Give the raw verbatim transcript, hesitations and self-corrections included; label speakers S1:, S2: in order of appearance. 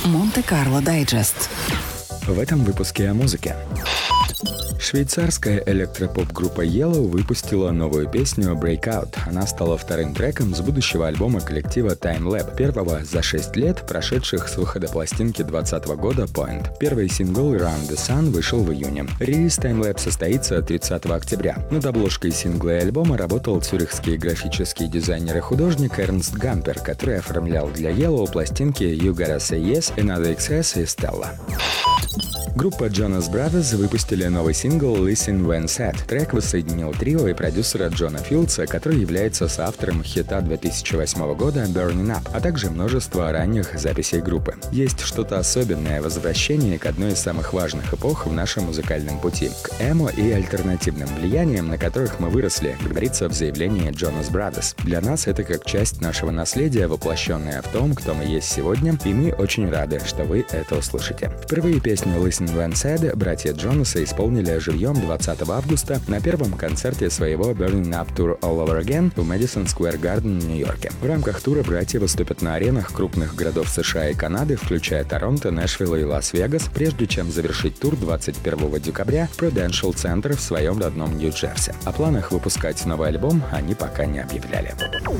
S1: Монте-Карло Дайджест.
S2: В этом выпуске о музыке. Швейцарская электропоп-группа Yellow выпустила новую песню «Breakout». Она стала вторым треком с будущего альбома коллектива Time Lab, первого за шесть лет, прошедших с выхода пластинки двадцатого года Point. Первый сингл «Round the Sun» вышел в июне. Релиз Time Lab состоится тридцатого октября. Над обложкой сингла и альбома работал цюрихский графический дизайнер и художник Эрнст Гампер, который оформлял для Yellow пластинки «You Gotta Say Yes», «Another Excess» и «Stella». Группа Jonas Brothers выпустили новый сингл «Listen When Sad». Трек воссоединил трио и продюсера Джона Филдса, который является соавтором хита две тысячи восьмого года «Burning Up», а также множество ранних записей группы. Есть что-то особенное в возвращении к одной из самых важных эпох в нашем музыкальном пути – к эмо и альтернативным влияниям, на которых мы выросли, говорится в заявлении Jonas Brothers. Для нас это как часть нашего наследия, воплощенная в том, кто мы есть сегодня, и мы очень рады, что вы это услышите. Впервые песню «Listen When Sad» братья Джонаса исполнили живьем двадцатого августа на первом концерте своего Burning Up Tour All Over Again в Madison Square Garden в Нью-Йорке. В рамках тура братья выступят на аренах крупных городов США и Канады, включая Торонто, Нэшвилл и Лас-Вегас, прежде чем завершить тур двадцать первого декабря в Prudential Center в своем родном Нью-Джерси. О планах выпускать новый альбом они пока не объявляли.